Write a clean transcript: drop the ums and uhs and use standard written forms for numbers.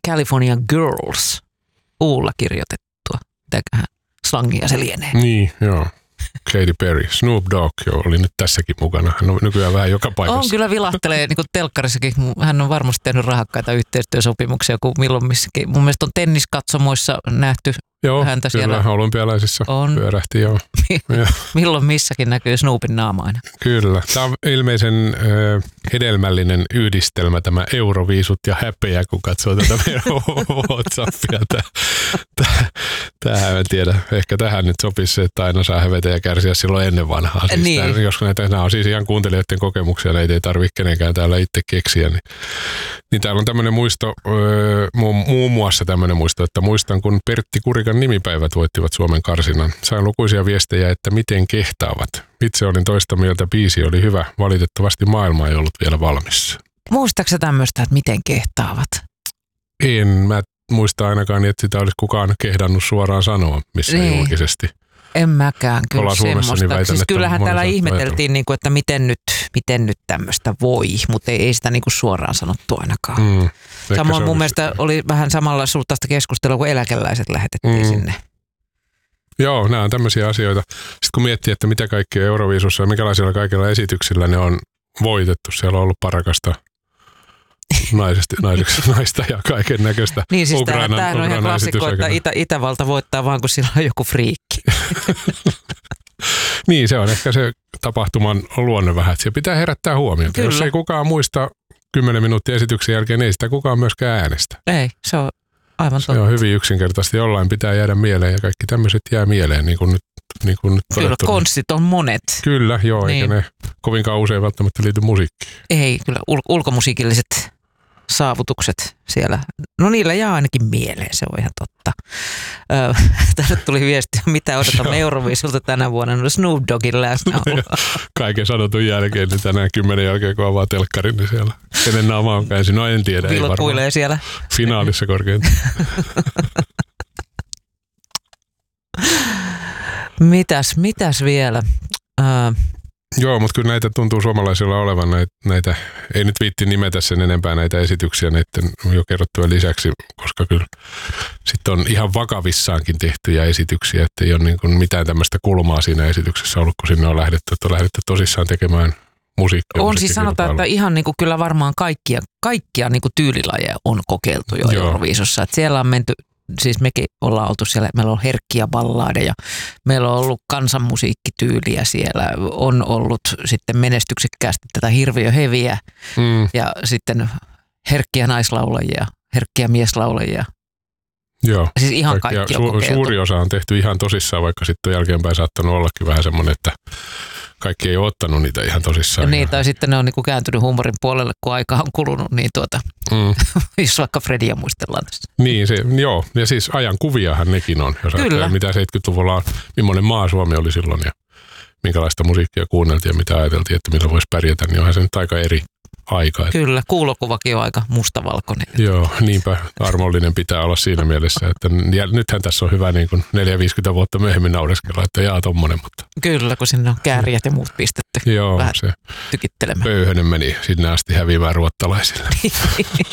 California Girls, uulla kirjoitettua. Mitäköhän slangia se lienee? Niin, joo. Katy Perry. Snoop Dogg oli nyt tässäkin mukana. Hän on nykyään vähän joka paikassa. On kyllä vilahtelee, niin kuin telkkarissakin. Hän on varmasti tehnyt rahakkaita yhteistyösopimuksia kuin milloin missäkin. Mun mielestä on tenniskatsomoissa nähty häntä siellä. Joo, olympialaisissa pyörähti, joo. Milloin missäkin näkyy Snoopin naama aina. Kyllä. Tämä on ilmeisen hedelmällinen yhdistelmä, tämä euroviisut ja häpeä, kun katsoo tätä meidän WhatsAppia. Tähän en tiedä. Ehkä tähän nyt sopisi se, että aina saa hävetä ja kärsiä silloin ennen vanhaa. Siis niin. Jos nämä on siis ihan kuuntelijoiden kokemuksia, näitä ei tarvitse kenenkään täällä itse keksiä. Niin täällä on tämmöinen muisto, muun muassa tämmöinen muisto, että muistan, kun Pertti Kurikan nimipäivät voittivat Suomen karsinnan. Sain lukuisia viestejä, että miten kehtaavat. Itse olin toista mieltä, biisi oli hyvä. Valitettavasti maailma ei ollut vielä valmis. Muistaaksä tämmöistä, että miten kehtaavat? En mä muista ainakaan, että sitä olisi kukaan kehdannut suoraan sanoa missään julkisesti. En mäkään kyllä ollaan Suomessa, semmoista. Niin siis kyllähän täällä ihmeteltiin, niin kuin, että miten nyt tämmöistä voi, mutta ei sitä niin kuin suoraan sanottu ainakaan. Samoin mun mielestä oli vähän samalla suuntaista keskustelua, kun eläkeläiset lähetettiin sinne. Joo, nämä on tämmöisiä asioita. Sitten kun miettii, että mitä kaikki Euroviisussa ja minkälaisilla kaikilla esityksillä ne on voitettu. Siellä on ollut parakasta naista ja kaiken näköistä. Niin siis tämähän on ihan klassikko, että Itävalta voittaa vaan, kun sillä on joku friikki. Niin, se on ehkä se tapahtuman luonne vähän, että se pitää herättää huomiota. Jos ei kukaan muista 10 minuuttia esityksen jälkeen, ei sitä kukaan myöskään äänestä. Ei, se on aivan totta. Se on hyvin yksinkertaisesti. Jollain pitää jäädä mieleen ja kaikki tämmöiset jää mieleen, niin kuin nyt kyllä, konstit on monet. Kyllä, joo, niin. Eikä ne kovinkaan usein välttämättä liity musiikkiin. Ei, kyllä ulkomusiikilliset saavutukset siellä. No niillä jää ainakin mieleen, se on ihan totta. Tänne tuli viesti, mitä odotamme Euroviisulta tänä vuonna, no Snoop Doggin läsnäolo. Kaiken sanotun jälkeen, niin tänään 10 jälkeen, kun avaa telkkarin, niin siellä kenen naama on käänsi. No en tiedä, ei varmaan. Siellä. Finaalissa korkeintaan. Mitäs vielä? Joo, mutta kyllä näitä tuntuu suomalaisilla olevan näitä, ei nyt viitti nimetä sen enempää näitä esityksiä näiden jo kerrottujen lisäksi, koska kyllä sitten on ihan vakavissaankin tehtyjä esityksiä, että ei ole niin kuin mitään tämmöistä kulmaa siinä esityksessä ollut, kun sinne on lähdetty tosissaan tekemään musiikkia. On siis sanotaan, että ihan niin kuin kyllä varmaan kaikkia niin kuin tyylilajeja on kokeiltu jo Euroviisussa, että siellä on menty. Siis mekin ollaan oltu siellä, meillä on herkkiä balladeja, meillä on ollut kansanmusiikkityyliä siellä, on ollut sitten menestyksekkäästi tätä hirviöheviä ja sitten herkkiä naislaulajia, herkkiä mieslaulajia. Joo, siis ihan kaikki on kokeiltu. Suuri osa on tehty ihan tosissaan, vaikka sitten jälkeenpäin saattanut ollakin vähän semmoinen, että kaikki ei ole ottanut niitä ihan tosissaan. Niin, tai sitten ne on niinku kääntynyt huumorin puolelle, kun aika on kulunut, niin jos vaikka Fredia muistellaan tässä. Niin, joo, ja siis ajan kuviahan nekin on, jos ajattelee, mitä 70-luvulla on, millainen maa Suomi oli silloin ja minkälaista musiikkia kuunneltiin ja mitä ajateltiin, että millä voisi pärjätä, niin onhan se nyt aika eri aika. Kyllä, kuulokuvakin on aika mustavalkoinen. Joo, niinpä armollinen pitää olla siinä mielessä, että nythän tässä on hyvä niin kuin 4-50 vuotta myöhemmin naureskella, että jaa tommonen, mutta. Kyllä, kun sinne on kääriät ja muut pistetty. Joo, vähän se tykittelemään. Pöyhönen meni sinne asti häviämään ruottalaisille.